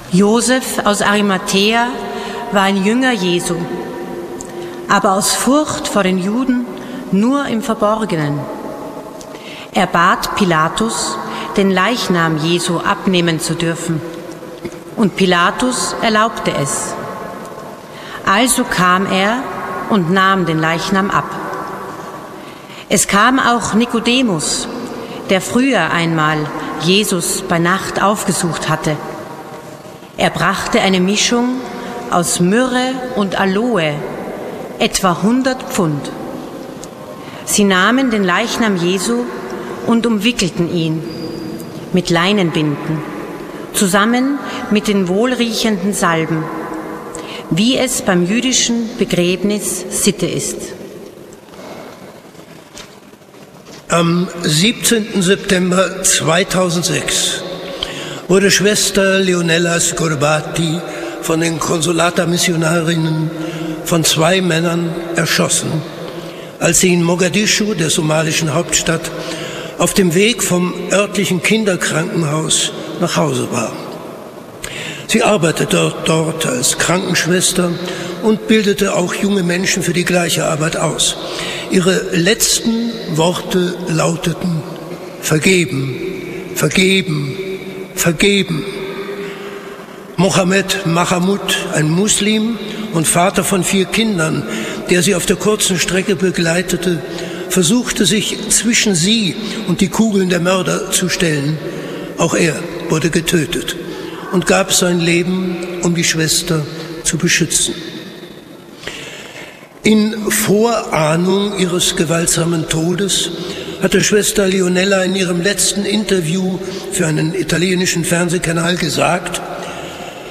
Josef aus Arimathäa war ein Jünger Jesu, aber aus Furcht vor den Juden nur im Verborgenen. Er bat Pilatus, den Leichnam Jesu abnehmen zu dürfen, und Pilatus erlaubte es. Also kam er und nahm den Leichnam ab. Es kam auch Nikodemus, der früher einmal Jesus bei Nacht aufgesucht hatte. Er brachte eine Mischung aus Myrrhe und Aloe, etwa 100 Pfund. Sie nahmen den Leichnam Jesu und umwickelten ihn mit Leinenbinden, zusammen mit den wohlriechenden Salben, wie es beim jüdischen Begräbnis Sitte ist. Am 17. September 2006 wurde Schwester Leonella Scorbati von den Consolata-Missionarinnen von 2 Männern erschossen, als sie in Mogadischu, der somalischen Hauptstadt, auf dem Weg vom örtlichen Kinderkrankenhaus nach Hause war. Sie arbeitete dort als Krankenschwester und bildete auch junge Menschen für die gleiche Arbeit aus. Ihre letzten Worte lauteten: Vergeben, vergeben, vergeben. Mohammed Mahamud, ein Muslim und Vater von 4 Kindern, der sie auf der kurzen Strecke begleitete, versuchte sich zwischen sie und die Kugeln der Mörder zu stellen. Auch er wurde getötet und gab sein Leben, um die Schwester zu beschützen. In Vorahnung ihres gewaltsamen Todes hatte Schwester Leonella in ihrem letzten Interview für einen italienischen Fernsehkanal gesagt: